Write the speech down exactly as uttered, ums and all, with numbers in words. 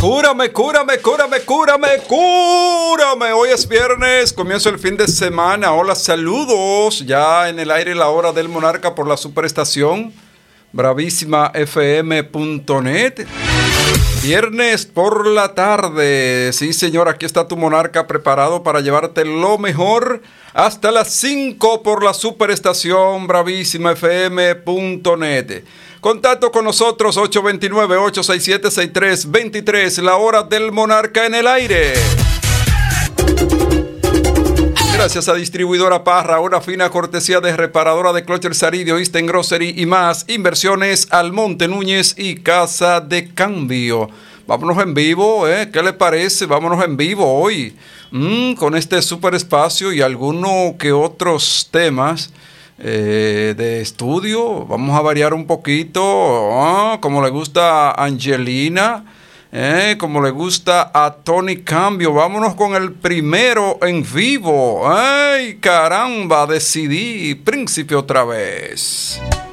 Cúrame, cúrame, cúrame, cúrame, cúrame. Hoy es viernes, comienzo el fin de semana. Hola, saludos. Ya en el aire la hora del monarca por la superestación bravísima f m punto net. Viernes por la tarde. Sí, señor, aquí está tu monarca preparado para llevarte lo mejor hasta las cinco por la superestación bravísima f m punto net. Contacto con nosotros ocho dos nueve, ocho seis siete, seis tres dos tres, la hora del monarca en el aire. Gracias a Distribuidora Parra, una fina cortesía de reparadora de Clocher Saridio, Eastern Grocery y más. Inversiones Almonte Núñez y Casa de Cambio. Vámonos en vivo, ¿eh? ¿Qué le parece? Vámonos en vivo hoy. Mm, con este super espacio y algunos que otros temas Eh, de estudio. Vamos a variar un poquito, ¿eh? Como le gusta a Angelina, ¿eh? Como le gusta a Tony Cambio. Vámonos con el primero en vivo. ¡Ay, caramba! Decidí, Príncipe otra vez.